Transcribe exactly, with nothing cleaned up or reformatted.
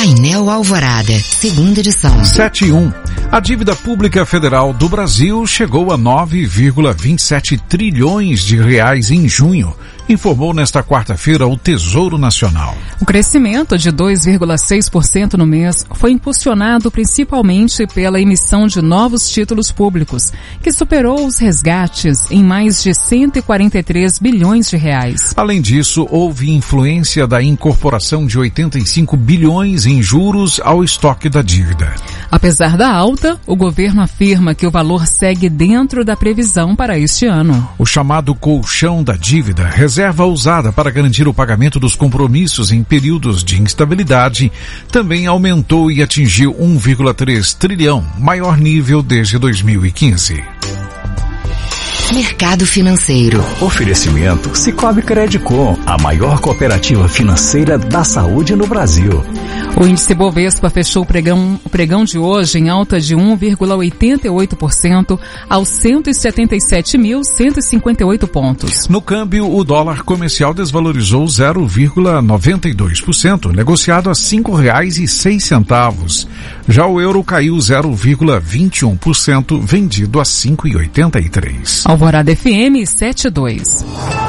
Painel Alvorada, segunda edição. sete e um. A dívida pública federal do Brasil chegou a nove vírgula vinte e sete trilhões de reais em junho, informou nesta quarta-feira o Tesouro Nacional. O crescimento de dois vírgula seis por cento no mês foi impulsionado principalmente pela emissão de novos títulos públicos, que superou os resgates em mais de cento e quarenta e três bilhões de reais. Além disso, houve influência da incorporação de oitenta e cinco bilhões em juros ao estoque da dívida. Apesar da alta, o governo afirma que o valor segue dentro da previsão para este ano. O chamado colchão da dívida, reserva usada para garantir o pagamento dos compromissos em períodos de instabilidade, também aumentou e atingiu um vírgula três trilhão, maior nível desde dois mil e quinze. Mercado financeiro. Oferecimento Sicoob Credicom, a maior cooperativa financeira da saúde no Brasil. O índice Bovespa fechou o pregão, o pregão de hoje em alta de um vírgula oitenta e oito por cento aos cento e setenta e sete mil cento e cinquenta e oito pontos. No câmbio, o dólar comercial desvalorizou zero vírgula noventa e dois por cento, negociado a cinco reais e seis centavos. Já o euro caiu zero vírgula vinte e um por cento, vendido a cinco reais e oitenta e três centavos. Alvorada F M sete dois.